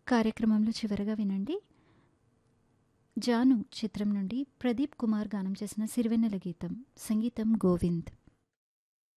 కార్యక్రమంలో చివరగా వినండి 'జాను' చిత్రం నుండి ప్రదీప్ కుమార్ గానం చేసిన సిరివెన్నెల గీతం. సంగీతం గోవింద్.